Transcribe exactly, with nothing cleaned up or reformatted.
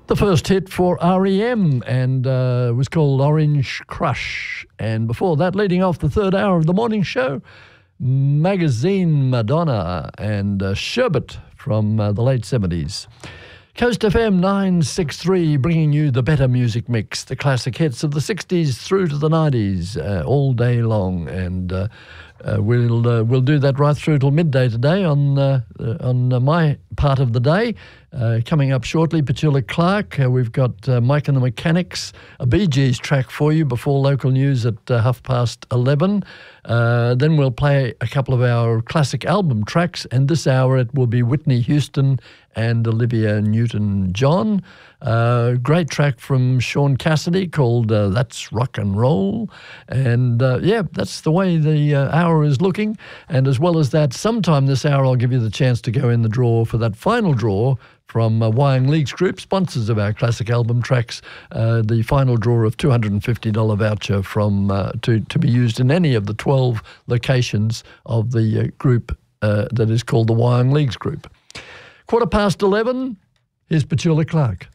The first hit for R E M and uh, was called Orange Crush. And before that, leading off the third hour of the morning show, Magazine Madonna and uh, Sherbet from uh, the late seventies. Coast F M nine sixty-three bringing you the better music mix, the classic hits of the sixties through to the nineties uh, all day long. And uh, uh, we'll uh, we'll do that right through till midday today on, uh, uh, on uh, my part of the day. Uh, coming up shortly, Petula Clark. Uh, we've got uh, Mike and the Mechanics, a Bee Gees track for you before local news at uh, half past eleven. Uh, then we'll play a couple of our classic album tracks, and this hour it will be Whitney Houston and Olivia Newton-John. Uh, great track from Sean Cassidy called uh, That's Rock and Roll. And uh, yeah, that's the way the uh, hour is looking. And as well as that, sometime this hour I'll give you the chance to go in the draw for that final draw from uh, Wyong Leagues Group, sponsors of our classic album tracks, uh, the final draw of two hundred fifty dollars voucher from uh, to, to be used in any of the twelve locations of the uh, group uh, that is called the Wyong Leagues Group. Quarter past eleven, here's Petula Clark.